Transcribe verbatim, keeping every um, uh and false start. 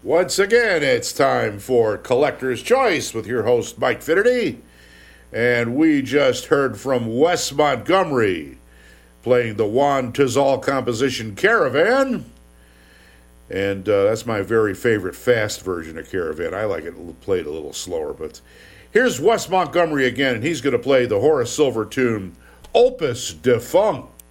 Once again, it's time for Collector's Choice with your host, Mike Finnerty. And we just heard from Wes Montgomery playing the Juan Tizol composition Caravan. And uh, that's my very favorite fast version of Caravan. I like it played a little slower. But here's Wes Montgomery again, and he's going to play the Horace Silver tune, Opus Defunct.